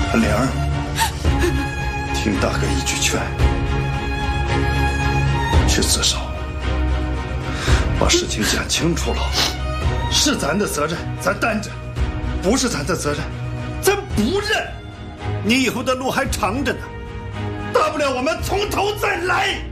玲儿，听大哥一句劝，去自首，把事情讲清楚了。是咱的责任，咱担着；不是咱的责任，咱不认。你以后的路还长着呢，大不了我们从头再来。